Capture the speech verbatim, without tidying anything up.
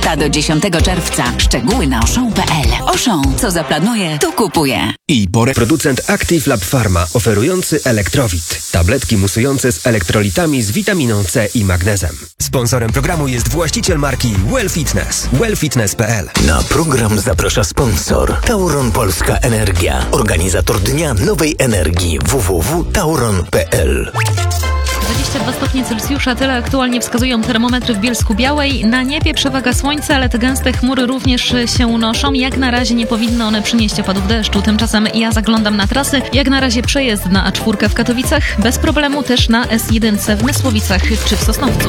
Ta do dziesiątego czerwca. Szczegóły na oszą kropka pe el. Oszą, co zaplanuje, to kupuje. I porę producent Active Lab Pharma oferujący Elektrowit. Tabletki musujące z elektrolitami z witaminą C i magnezem. Sponsorem programu jest właściciel marki Well Fitness. well fitness kropka pe el. Na program zaprasza sponsor Tauron Polska Energia. Organizator Dnia Nowej Energii w w w kropka tauron kropka pe el. dwadzieścia dwa stopnie Celsjusza, tyle aktualnie wskazują termometry w Bielsku-Białej. Na niebie przewaga słońca, ale te gęste chmury również się unoszą. Jak na razie nie powinny one przynieść opadów deszczu. Tymczasem ja zaglądam na trasy. Jak na razie przejazd na A cztery w Katowicach bez problemu, też na es jeden w Mysłowicach czy w Sosnowcu.